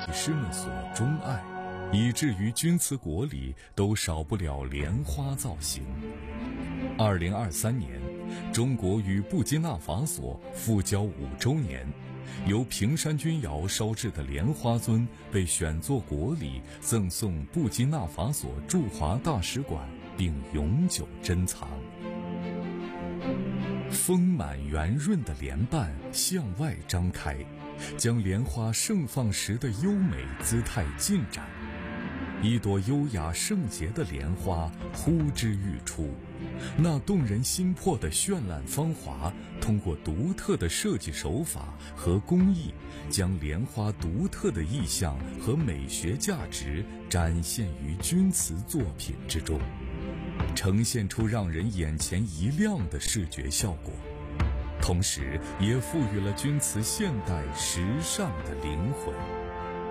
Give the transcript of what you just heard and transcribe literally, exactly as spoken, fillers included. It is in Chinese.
师们所钟爱，以至于钧瓷国里都少不了莲花造型。二零二三年，中国与布基纳法索复交五周年，由平山钧窑烧制的莲花尊被选作国礼，赠送布基纳法索驻华大使馆，并永久珍藏。丰满圆润的莲瓣向外张开，将莲花盛放时的优美姿态尽展。一朵优雅圣洁的莲花呼之欲出，那动人心魄的绚烂芳华，通过独特的设计手法和工艺，将莲花独特的意象和美学价值展现于钧瓷作品之中，呈现出让人眼前一亮的视觉效果，同时也赋予了钧瓷现代时尚的灵魂。